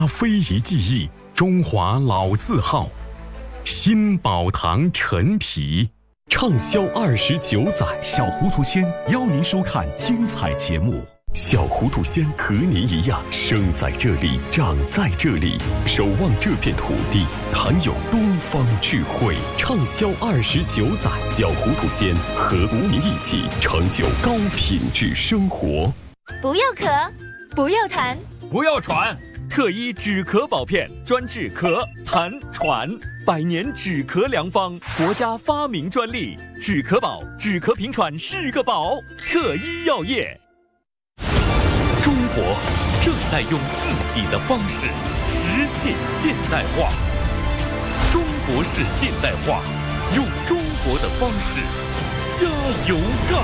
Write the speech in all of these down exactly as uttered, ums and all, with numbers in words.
非遗技艺，中华老字号，新宝堂陈皮， 畅销二十九载。 小糊涂仙邀您收看精彩节目。 小糊涂仙和您一样，生在这里，长在这里，守望这片土地，谈有东方智慧。畅销二十九载，小糊涂仙和无您一起成就高品质生活。 不要咳，不要痰， 不要喘。特医止咳宝片，专治咳、痰、喘，百年止咳良方，国家发明专利。止咳宝，止咳平喘是个宝。特医药业。中国正在用自己的方式实现现代化。中国式现代化，用中国的方式加油干。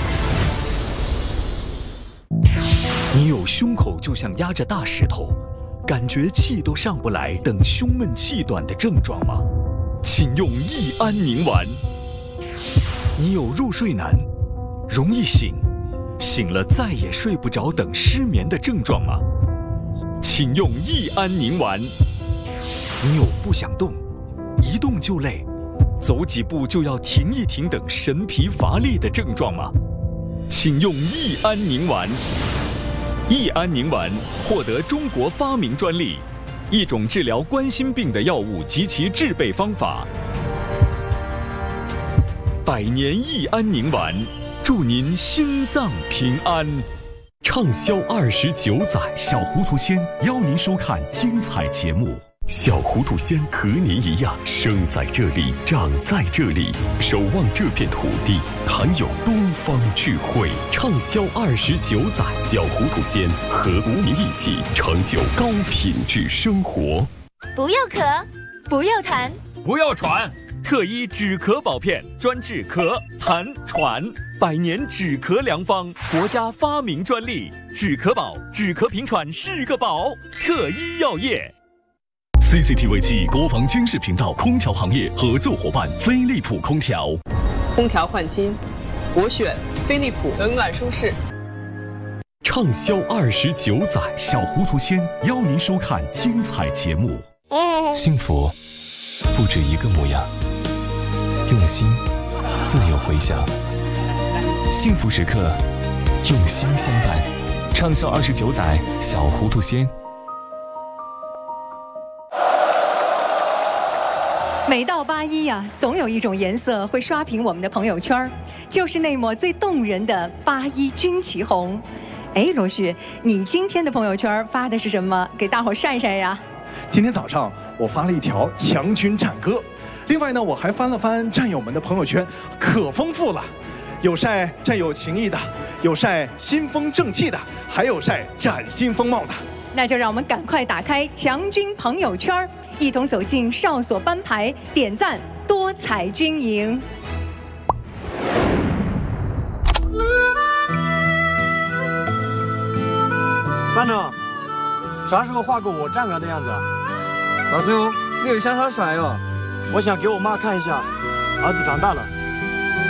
你有胸口就像压着大石头，感觉气都上不来等胸闷气短的症状吗？ 请用益安宁丸。 你有入睡难，容易醒，醒了再也睡不着等失眠的症状吗？ 请用益安宁丸。 你有不想动，一动就累，走几步就要停一停等神疲乏力的症状吗？ 请用益安宁丸。益安宁丸获得中国发明专利，一种治疗冠心病的药物及其制备方法。百年益安宁丸，祝您心脏平安。 畅销二十九载， 小糊涂仙邀您收看精彩节目。 小糊涂仙和您一样，生在这里，长在这里，守望这片土地，谈有东方智慧。畅销二十九载，小糊涂仙和无您一起成就高品质生活。 不要咳，不要痰， 不要喘。特医止咳宝片，专治咳、痰、喘，百年止咳良方，国家发明专利。止咳宝，止咳平喘是个宝。特医药业。 C C T V 暨国防军事频道空调行业合作伙伴飞利浦空调。 空调换新，我选飞利浦，冷暖舒适。 畅销二十九载， 小糊涂仙邀您收看精彩节目。 幸福不止一个模样，用心自有回响。幸福时刻，用心相伴。畅销二十九载，小糊涂仙。 每到八一呀、啊，总有一种颜色会刷屏我们的朋友圈，就是那抹最动人的八一军旗红。哎，罗旭，你今天的朋友圈发的是什么？给大伙晒晒呀。 今天早上我发了一条强军战歌，另外呢，我还翻了翻战友们的朋友圈，可丰富了。有晒战友情谊的，有晒新风正气的，还有晒崭新风貌的。 那就让我们赶快打开强军朋友圈，一同走进哨所班牌，点赞多彩军营。 班长，啥时候画个我站岗的样子啊？ 老孙，你有相当帅哟！ 我想给我妈看一下，儿子长大了。